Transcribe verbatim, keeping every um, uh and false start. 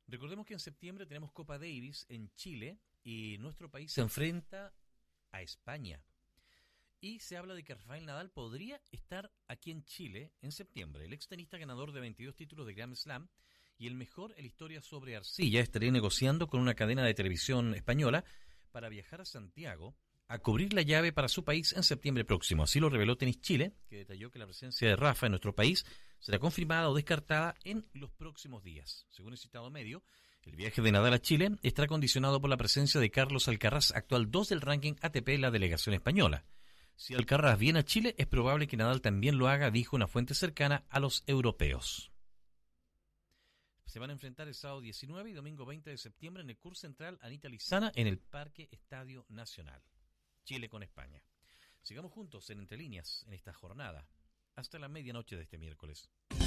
Recordemos que en septiembre tenemos Copa Davis en Chile y nuestro país se enfrenta a España. Y se habla de que Rafael Nadal podría estar aquí en Chile en septiembre. El extenista ganador de veintidós títulos de Grand Slam y el mejor en la historia sobre arcilla estaría negociando con una cadena de televisión española para viajar a Santiago a cubrir la llave para su país en septiembre próximo. Así lo reveló Tenis Chile, que detalló que la presencia de Rafa en nuestro país será confirmada o descartada en los próximos días. Según el citado medio, el viaje de Nadal a Chile estará condicionado por la presencia de Carlos Alcaraz, actual dos del ranking A T P en la delegación española. Si Alcaraz viene a Chile, es probable que Nadal también lo haga, dijo una fuente cercana a los europeos. Se van a enfrentar el sábado diecinueve y domingo veinte de septiembre en el Curso Central Anita Lizana en el Parque Estadio Nacional. Chile con España. Sigamos juntos en Entre Líneas en esta jornada hasta la medianoche de este miércoles.